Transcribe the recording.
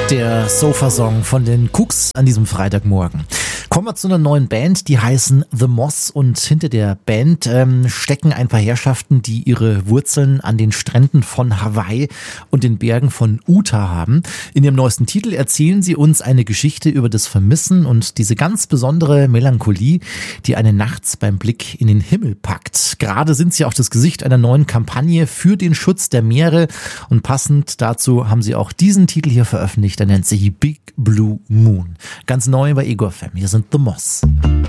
Der Sofa-Song von den Cooks an diesem Freitagmorgen. Kommen wir zu einer neuen Band, die heißen The Moss, und hinter der Band stecken ein paar Herrschaften, die ihre Wurzeln an den Stränden von Hawaii und den Bergen von Utah haben. In ihrem neuesten Titel erzählen sie uns eine Geschichte über das Vermissen und diese ganz besondere Melancholie, die einen nachts beim Blick in den Himmel packt. Gerade sind sie auch das Gesicht einer neuen Kampagne für den Schutz der Meere, und passend dazu haben sie auch diesen Titel hier veröffentlicht. Der nennt sich Big Blue Moon. Ganz neu bei Ego FM. Hier sind The Moss.